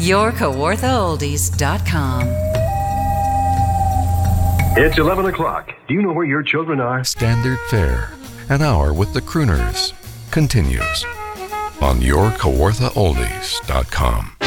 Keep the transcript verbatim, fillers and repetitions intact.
your kawartha oldies dot com. It's eleven o'clock. Do you know where your children are? Standard Fare, an hour with the crooners, continues on your kawartha oldies dot com.